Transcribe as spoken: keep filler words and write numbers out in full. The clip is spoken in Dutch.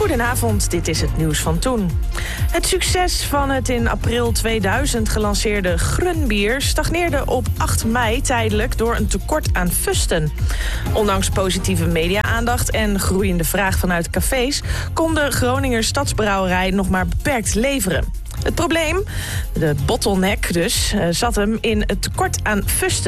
Goedenavond, dit is het nieuws van toen. Het succes van het in april tweeduizend gelanceerde Grunbier stagneerde op acht mei tijdelijk door een tekort aan fusten. Ondanks positieve media-aandacht en groeiende vraag vanuit cafés kon de Groninger Stadsbrouwerij nog maar beperkt leveren. Het probleem, de bottleneck dus, zat hem in het tekort aan fusten.